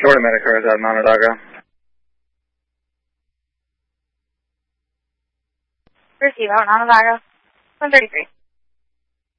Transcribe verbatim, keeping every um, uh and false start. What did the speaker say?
Florida Medicare is out of Onondaga. Receive out in Onondaga. one thirty-three.